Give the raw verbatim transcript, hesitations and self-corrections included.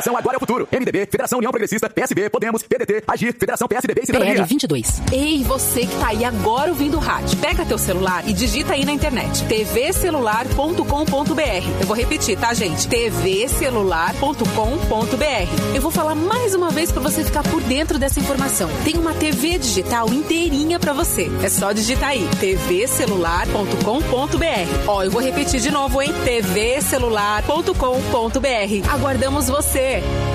Educação agora é o futuro. M D B, Federação União Progressista, P S B, Podemos, P D T, Agir, Federação P S D B e Cidadania. P L vinte e dois. Ei, você que tá aí agora ouvindo o rádio. Pega teu celular e digita aí na internet. t v celular ponto com ponto b r. Eu vou repetir, tá, gente? t v celular ponto com ponto b r. Eu vou falar mais uma vez pra você ficar por dentro dessa informação. Tem uma T V digital inteirinha pra você. É só digitar aí. t v celular ponto com ponto b r. Ó, eu vou repetir de novo, hein? t v celular ponto com ponto b r. Aguardamos você!